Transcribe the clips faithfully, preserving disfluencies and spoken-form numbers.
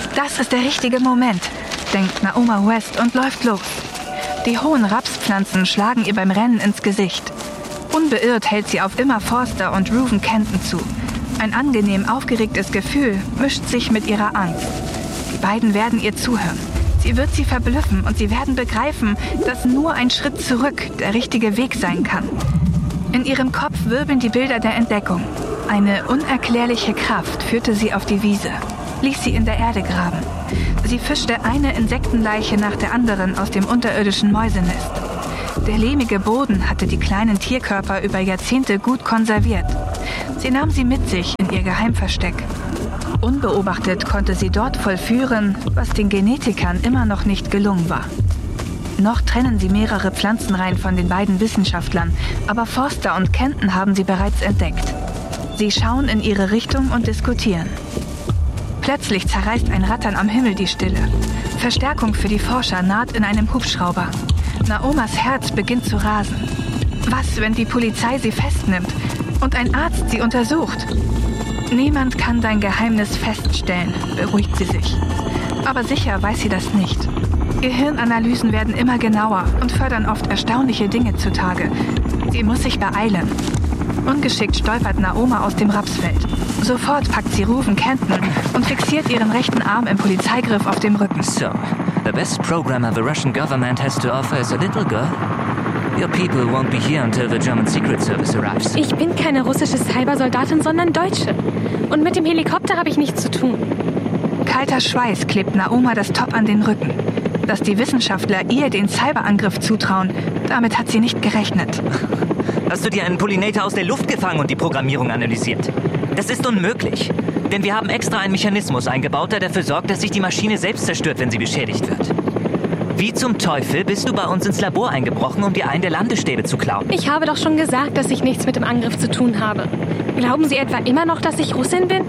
Das ist der richtige Moment, denkt Naoma West und läuft los. Die hohen Rapspflanzen schlagen ihr beim Rennen ins Gesicht. Unbeirrt hält sie auf Emma Forster und Reuven Kenton zu. Ein angenehm aufgeregtes Gefühl mischt sich mit ihrer Angst. Die beiden werden ihr zuhören. Sie wird sie verblüffen und sie werden begreifen, dass nur ein Schritt zurück der richtige Weg sein kann. In ihrem Kopf wirbeln die Bilder der Entdeckung. Eine unerklärliche Kraft führte sie auf die Wiese, ließ sie in der Erde graben. Sie fischte eine Insektenleiche nach der anderen aus dem unterirdischen Mäusenest. Der lehmige Boden hatte die kleinen Tierkörper über Jahrzehnte gut konserviert. Sie nahm sie mit sich in ihr Geheimversteck. Unbeobachtet konnte sie dort vollführen, was den Genetikern immer noch nicht gelungen war. Noch trennen sie mehrere Pflanzenreihen von den beiden Wissenschaftlern, aber Forster und Kenton haben sie bereits entdeckt. Sie schauen in ihre Richtung und diskutieren. Plötzlich zerreißt ein Rattern am Himmel die Stille. Verstärkung für die Forscher naht in einem Hubschrauber. Naomas Herz beginnt zu rasen. Was, wenn die Polizei sie festnimmt und ein Arzt sie untersucht? Niemand kann dein Geheimnis feststellen, beruhigt sie sich. Aber sicher weiß sie das nicht. Gehirnanalysen werden immer genauer und fördern oft erstaunliche Dinge zutage. Sie muss sich beeilen. Ungeschickt stolpert Naoma aus dem Rapsfeld. Sofort packt sie Reuven Kenton und fixiert ihren rechten Arm im Polizeigriff auf dem Rücken. So, the best programmer the Russian government has to offer is a little girl. Your people won't be here until the German Secret Service arrives. Ich bin keine russische Cybersoldatin, sondern Deutsche. Und mit dem Helikopter habe ich nichts zu tun. Kalter Schweiß klebt Naoma das Top an den Rücken. Dass die Wissenschaftler ihr den Cyberangriff zutrauen, damit hat sie nicht gerechnet. Hast du dir einen Pollinator aus der Luft gefangen und die Programmierung analysiert? Das ist unmöglich. Denn wir haben extra einen Mechanismus eingebaut, der dafür sorgt, dass sich die Maschine selbst zerstört, wenn sie beschädigt wird. Wie zum Teufel bist du bei uns ins Labor eingebrochen, um dir einen der Landestäbe zu klauen? Ich habe doch schon gesagt, dass ich nichts mit dem Angriff zu tun habe. Glauben Sie etwa immer noch, dass ich Russin bin?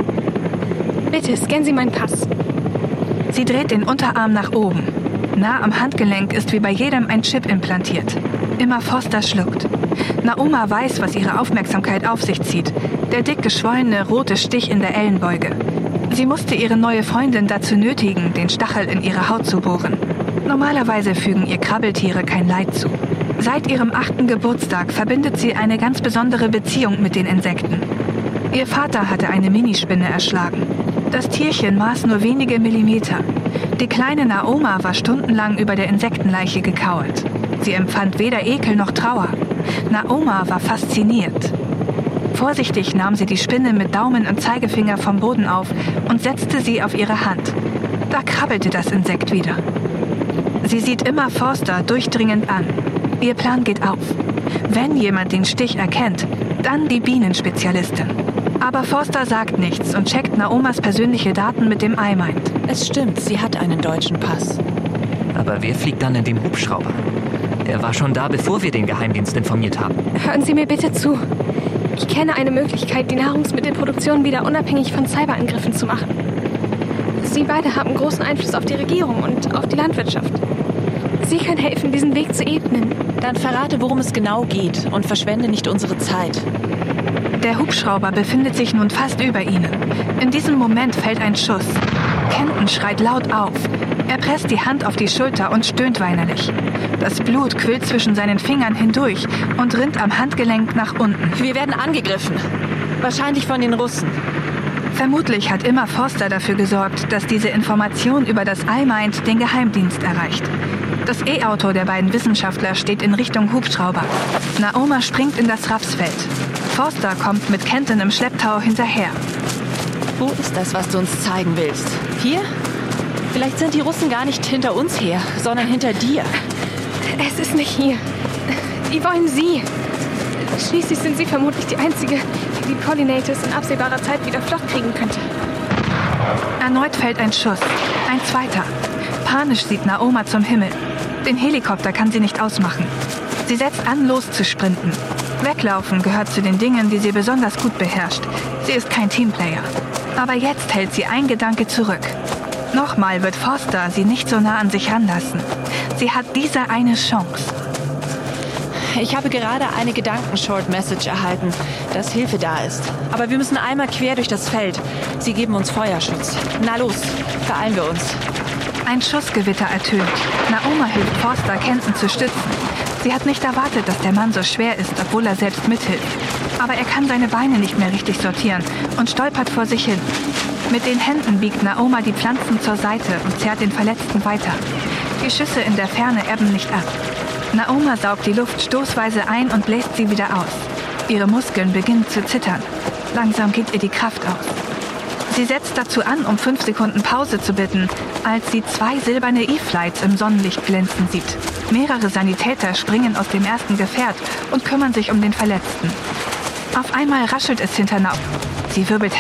Bitte, scannen Sie meinen Pass. Sie dreht den Unterarm nach oben. Nah am Handgelenk ist wie bei jedem ein Chip implantiert. Emma Forster schluckt. Naoma weiß, was ihre Aufmerksamkeit auf sich zieht. Der dick geschwollene rote Stich in der Ellenbeuge. Sie musste ihre neue Freundin dazu nötigen, den Stachel in ihre Haut zu bohren. Normalerweise fügen ihr Krabbeltiere kein Leid zu. Seit ihrem achten Geburtstag verbindet sie eine ganz besondere Beziehung mit den Insekten. Ihr Vater hatte eine Minispinne erschlagen. Das Tierchen maß nur wenige Millimeter. Die kleine Naoma war stundenlang über der Insektenleiche gekauert. Sie empfand weder Ekel noch Trauer. Naoma war fasziniert. Vorsichtig nahm sie die Spinne mit Daumen und Zeigefinger vom Boden auf und setzte sie auf ihre Hand. Da krabbelte das Insekt wieder. Sie sieht Emma Forster durchdringend an. Ihr Plan geht auf. Wenn jemand den Stich erkennt, dann die Bienenspezialistin. Aber Forster sagt nichts und checkt Naomas persönliche Daten mit dem iMind. Es stimmt, sie hat einen deutschen Pass. Aber wer fliegt dann in dem Hubschrauber? Er war schon da, bevor wir den Geheimdienst informiert haben. Hören Sie mir bitte zu. Ich kenne eine Möglichkeit, die Nahrungsmittelproduktion wieder unabhängig von Cyberangriffen zu machen. Sie beide haben großen Einfluss auf die Regierung und auf die Landwirtschaft. Sie können helfen, diesen Weg zu ebnen. Dann verrate, worum es genau geht und verschwende nicht unsere Zeit. Der Hubschrauber befindet sich nun fast über ihnen. In diesem Moment fällt ein Schuss. Kenton schreit laut auf. Er presst die Hand auf die Schulter und stöhnt weinerlich. Das Blut quillt zwischen seinen Fingern hindurch und rinnt am Handgelenk nach unten. Wir werden angegriffen. Wahrscheinlich von den Russen. Vermutlich hat Emma Forster dafür gesorgt, dass diese Information über das iMind den Geheimdienst erreicht. Das E-Auto der beiden Wissenschaftler steht in Richtung Hubschrauber. Naoma springt in das Rapsfeld. Forster kommt mit Kenton im Schlepptau hinterher. Wo ist das, was du uns zeigen willst? Hier? Vielleicht sind die Russen gar nicht hinter uns her, sondern hinter dir. Es ist nicht hier. Die wollen Sie. Schließlich sind Sie vermutlich die Einzige, die die Pollinators in absehbarer Zeit wieder flott kriegen könnte. Erneut fällt ein Schuss. Ein zweiter. Panisch sieht Naoma zum Himmel. Den Helikopter kann sie nicht ausmachen. Sie setzt an, loszusprinten. Weglaufen gehört zu den Dingen, die sie besonders gut beherrscht. Sie ist kein Teamplayer. Aber jetzt hält sie ein Gedanke zurück. Nochmal wird Forster sie nicht so nah an sich ranlassen. Sie hat diese eine Chance. Ich habe gerade eine Gedanken-Short-Message erhalten, dass Hilfe da ist. Aber wir müssen einmal quer durch das Feld. Sie geben uns Feuerschutz. Na los, beeilen wir uns. Ein Schussgewitter ertönt. Naoma hilft Forster, Kenton zu stützen. Sie hat nicht erwartet, dass der Mann so schwer ist, obwohl er selbst mithilft. Aber er kann seine Beine nicht mehr richtig sortieren und stolpert vor sich hin. Mit den Händen biegt Naoma die Pflanzen zur Seite und zerrt den Verletzten weiter. Die Schüsse in der Ferne ebben nicht ab. Naoma saugt die Luft stoßweise ein und bläst sie wieder aus. Ihre Muskeln beginnen zu zittern. Langsam geht ihr die Kraft aus. Sie setzt dazu an, um fünf Sekunden Pause zu bitten, als sie zwei silberne E-Flights im Sonnenlicht glänzen sieht. Mehrere Sanitäter springen aus dem ersten Gefährt und kümmern sich um den Verletzten. Auf einmal raschelt es hinter Naoma. Sie wirbelt